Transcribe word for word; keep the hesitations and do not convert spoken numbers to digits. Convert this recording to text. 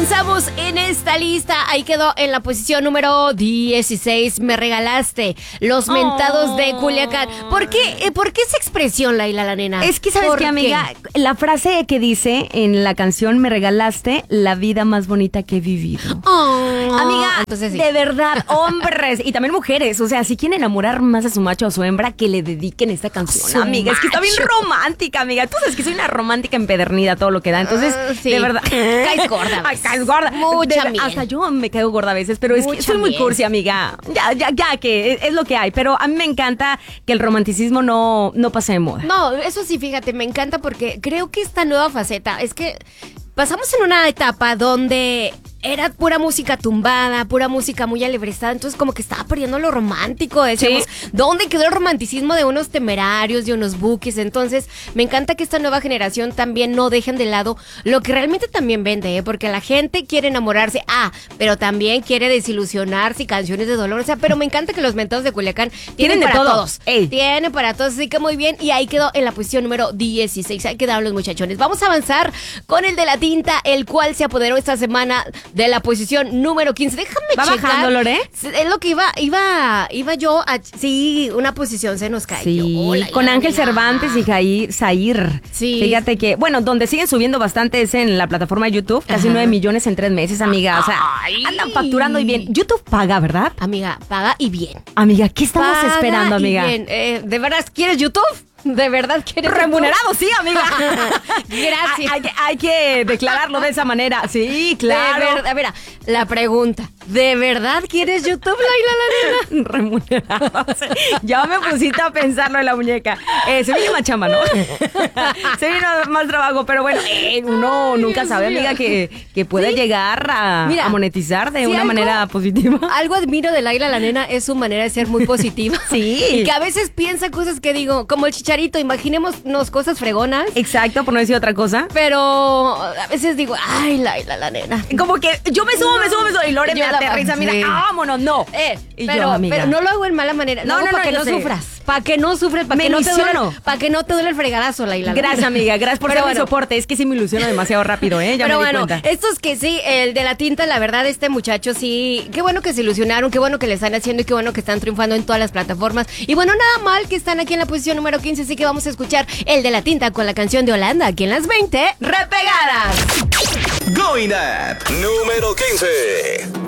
avanzamos en esta lista. Ahí quedó en la posición número dieciséis. Me regalaste los mentados oh. de Culiacán. ¿Por qué, ¿Por qué esa expresión, Laila, la nena? Es que, ¿sabes qué, amiga? Qué? La frase que dice en la canción Me regalaste la vida más bonita que he vivido. Oh. Amiga, Entonces, sí. de verdad, hombres y también mujeres, o sea, si quieren enamorar más a su macho o a su hembra, que le dediquen esta canción, su amiga. macho. Es que está bien romántica, amiga. Tú sabes que soy una romántica empedernida, todo lo que da. Entonces, uh, sí. de verdad. Caes gorda. Ay, caes gorda. Mucha de, miel. Hasta yo me quedo gorda a veces, pero es Mucha que soy muy miel. cursi, amiga. Ya, ya, ya, que es, es lo que hay. Pero a mí me encanta que el romanticismo no, no pase de moda. No, eso sí, fíjate, me encanta porque creo que esta nueva faceta es que pasamos en una etapa donde era pura música tumbada, pura música muy alebrestada, entonces como que estaba perdiendo lo romántico. Decíamos, ¿sí? ¿Dónde quedó el romanticismo de unos Temerarios, de unos Bukis? Entonces, me encanta que esta nueva generación también no dejen de lado lo que realmente también vende, ¿eh? Porque la gente quiere enamorarse, ah, pero también quiere desilusionarse y canciones de dolor, o sea, pero me encanta que los mentados de Culiacán tienen, tienen de para todo. todos. Ey. Tienen para todos, así que muy bien, y ahí quedó en la posición número dieciséis, ahí quedaron los muchachones. Vamos a avanzar con el de la tinta, el cual se apoderó esta semana de la posición número quince. Déjame ¿Va checar. bajando, Lore? Es lo que iba, iba, iba yo a... Sí, una posición se nos cayó. Sí, Hola, con Ángel mira. Cervantes y Jair Zair. Sí. Fíjate que, bueno, donde siguen subiendo bastante es en la plataforma de YouTube. Casi nueve millones en tres meses, amiga. O sea, Ay. andan facturando y bien. YouTube paga, ¿verdad? Amiga, paga y bien. Amiga, ¿qué estamos Paga esperando, amiga? y bien. Eh, ¿De verdad quieres YouTube? ¿De verdad quieres remunerado? Sí, amiga. Gracias. Hay, hay, hay que declararlo de esa manera. Sí, claro. De verdad, mira, la pregunta, ¿de verdad quieres YouTube, Laila, la nena? Remunerado. Ya me pusiste a pensarlo en la muñeca. Eh, se viene más chamba, ¿no? Se viene más trabajo, pero bueno, eh, uno Ay, nunca Dios sabe, mío. amiga, que, que puede ¿Sí? llegar a, mira, a monetizar de si una algo, manera positiva. Algo admiro de Laila, la nena, es su manera de ser muy positiva. Sí. Y que a veces piensa cosas que digo, como el Chicharito. Imaginémonos cosas fregonas. Exacto, por no decir otra cosa. Pero a veces digo, ay, Laila, la nena. Como que yo me subo, no. me subo, me subo. Y Lore yo me aterriza, mira, sí. vámonos, no. Eh, y pero, yo, amiga. pero no lo hago en mala manera. No, no, no, para no, que no sé. sufras. Para que no sufres, para que, no te que no te duele el fregadazo, Laila. Gracias, amiga. Gracias por pero ser bueno. mi soporte. Es que sí me ilusiono demasiado rápido, ¿eh? Ya pero me di bueno, cuenta. estos que sí, el de la tinta, la verdad, este muchacho sí. Qué bueno que se ilusionaron, qué bueno que le están haciendo y qué bueno que están triunfando en todas las plataformas. Y bueno, nada mal que están aquí en la posición número quince, así que vamos a escuchar el de la tinta con la canción de Holanda, aquí en las veinte Repegadas. Going Up, número quince.